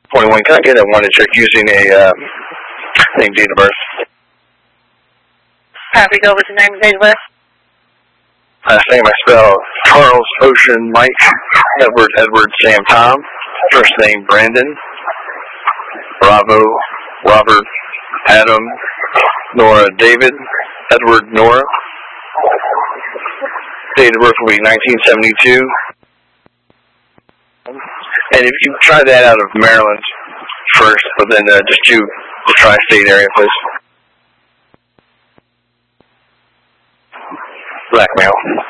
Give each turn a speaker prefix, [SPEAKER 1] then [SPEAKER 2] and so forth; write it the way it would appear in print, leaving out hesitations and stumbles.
[SPEAKER 1] 21. Can I get a one to check using a name, date of birth?
[SPEAKER 2] Copy, go with the name and date of birth.
[SPEAKER 1] Last name I spell Charles Ocean Mike Edward Sam Tom. First name Brandon. Bravo Robert Adam Nora David Edward Nora. Date of birth will be 1972. And if you try that out of Maryland first, but then just do the tri-state area, please. Black male.